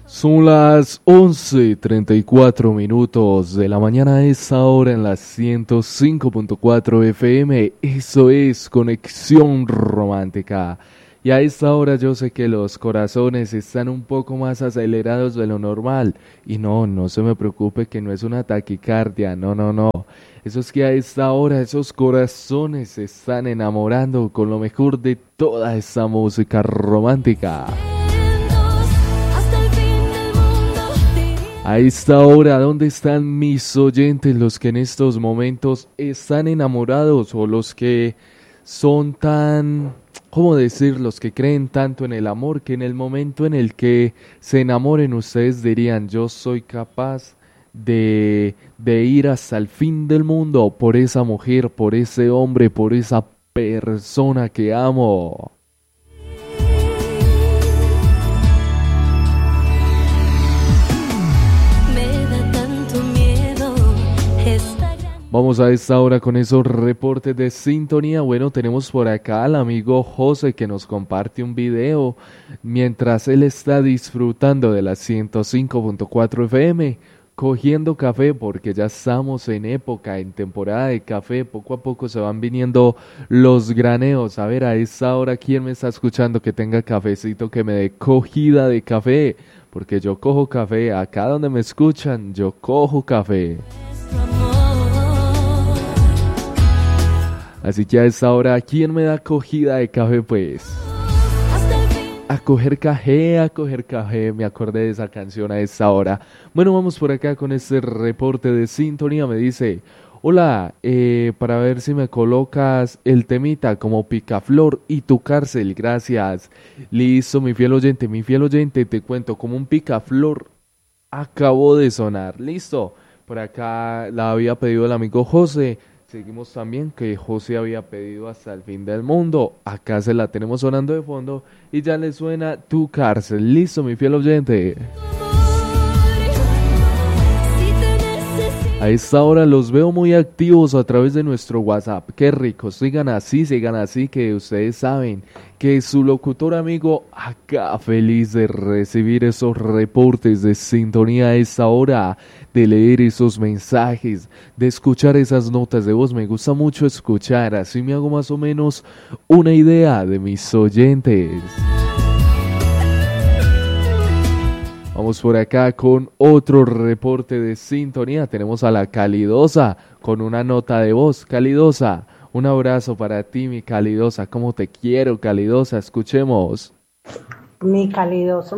Son las 11:34 de la mañana a esa hora en la 105.4 FM. Eso es Conexión Romántica. Y a esta hora yo sé que los corazones están un poco más acelerados de lo normal. Y no se me preocupe que no es una taquicardia, no. Eso es que a esta hora esos corazones se están enamorando con lo mejor de toda esa música romántica. A esta hora, ¿dónde están mis oyentes, los que en estos momentos están enamorados o los que son tan, ¿cómo decir? Los que creen tanto en el amor que en el momento en el que se enamoren ustedes dirían, yo soy capaz de ir hasta el fin del mundo por esa mujer, por ese hombre, por esa persona que amo. Vamos a esta hora con esos reportes de sintonía. Bueno, tenemos por acá al amigo José que nos comparte un video mientras él está disfrutando de la 105.4 FM, cogiendo café porque ya estamos en época, en temporada de café. Poco a poco se van viniendo los graneos. A ver, a esta hora, ¿quién me está escuchando que tenga cafecito, que me dé cogida de café? Porque yo cojo café, acá donde me escuchan, yo cojo café. Así que a esta hora, ¿quién me da cogida de café, pues? A coger café, me acordé de esa canción a esta hora. Bueno, vamos por acá con este reporte de sintonía. Me dice, hola, para ver si me colocas el temita como Picaflor y Tu Cárcel, gracias. Listo, mi fiel oyente, te cuento, como un picaflor acabó de sonar. Listo, por acá la había pedido el amigo José. Seguimos también que José había pedido Hasta el Fin del Mundo. Acá se la tenemos sonando de fondo y ya le suena Tu Cárcel. Listo, mi fiel oyente. A esta hora los veo muy activos a través de nuestro WhatsApp. Qué rico, sigan así, que ustedes saben que su locutor amigo acá feliz de recibir esos reportes de sintonía a esta hora, de leer esos mensajes, de escuchar esas notas de voz. Me gusta mucho escuchar, así me hago más o menos una idea de mis oyentes. Vamos por acá con otro reporte de sintonía. Tenemos a la Calidosa con una nota de voz. Calidosa, un abrazo para ti, mi Calidosa. ¿Cómo te quiero, Calidosa? Escuchemos. Mi calidoso.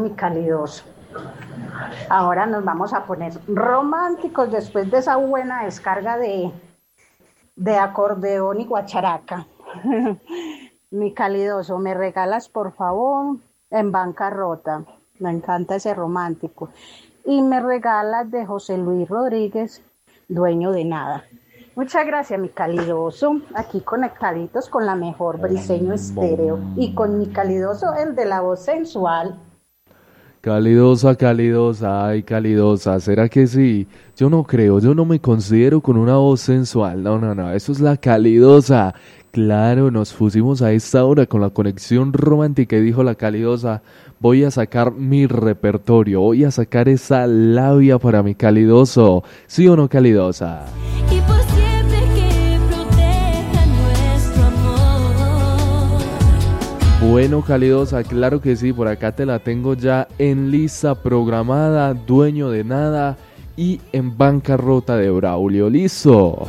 Ahora nos vamos a poner románticos después de esa buena descarga de acordeón y guacharaca. Mi calidoso, ¿me regalas, por favor, En Bancarrota? Me encanta ese romántico. Y me regalas de José Luis Rodríguez, Dueño de Nada. Muchas gracias, mi calidoso. Aquí conectaditos con la mejor Briseño Estéreo. Y con mi calidoso, el de la voz sensual. Calidosa, ay, Calidosa, ¿será que sí? Yo no creo, yo no me considero con una voz sensual. No, eso es la Calidosa. Claro, nos pusimos a esta hora con la conexión romántica y dijo la Calidosa, voy a sacar mi repertorio, voy a sacar esa labia para mi Calidoso. ¿Sí o no, Calidosa? Y por siempre que proteja nuestro amor. Bueno, Calidosa, claro que sí, por acá te la tengo ya en lista programada, Dueño de Nada y En Bancarrota de Braulio. ¿Listo?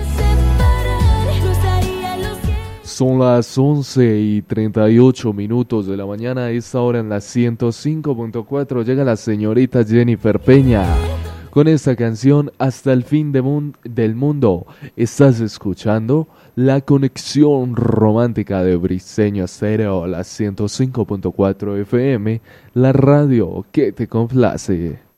Son las 11:38 de la mañana. A esta hora en la 105.4 llega la señorita Jennifer Peña con esta canción Hasta el Fin del Mundo. Estás escuchando la conexión romántica de Briseño Estéreo, la 105.4 FM, la radio que te complace.